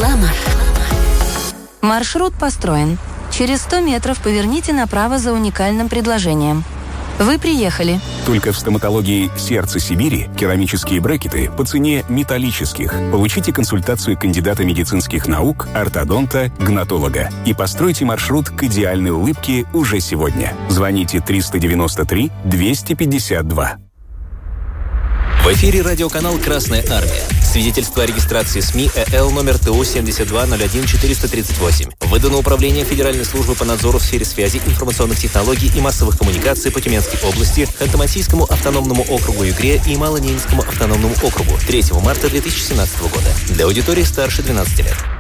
Реклама. Маршрут построен. Через 100 метров поверните направо за уникальным предложением. Вы приехали. Только в стоматологии «Сердце Сибири» керамические брекеты по цене металлических. Получите консультацию кандидата медицинских наук, ортодонта, гнатолога. И постройте маршрут к идеальной улыбке уже сегодня. Звоните 393 252. В эфире радиоканал «Красная армия». Свидетельство о регистрации СМИ ЭЛ номер ТУ 7201438. Выдано Управлением Федеральной службы по надзору в сфере связи, информационных технологий и массовых коммуникаций по Тюменской области, Ханты-Мансийскому автономному округу Югре и Малоненецкому автономному округу 3 марта 2017 года. Для аудитории старше 12 лет.